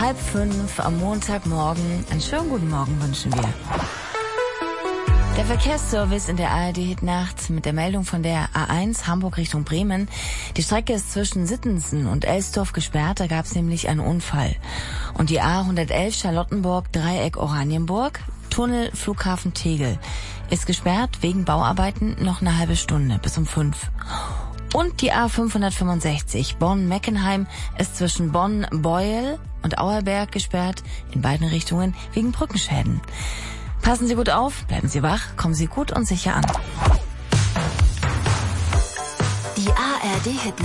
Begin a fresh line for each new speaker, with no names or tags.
4:30 am Montagmorgen. Einen schönen guten Morgen wünschen wir. Der Verkehrsservice in der ARD-Hitnacht mit der Meldung von der A1 Hamburg Richtung Bremen. Die Strecke ist zwischen Sittensen und Elsdorf gesperrt, da gab es nämlich einen Unfall. Und die A111 Charlottenburg Dreieck Oranienburg, Tunnel Flughafen Tegel, ist gesperrt wegen Bauarbeiten noch eine halbe Stunde bis um 5. Und die A565 Bonn-Meckenheim ist zwischen Bonn-Beuel und Auerberg gesperrt, in beiden Richtungen wegen Brückenschäden. Passen Sie gut auf, bleiben Sie wach, kommen Sie gut und sicher an.
Die ARD-Hit